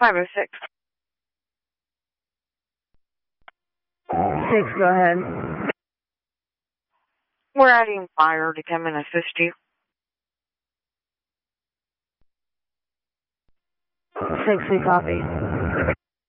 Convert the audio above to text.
506. 6, go ahead. We're adding fire to come and assist you. 6, we copy.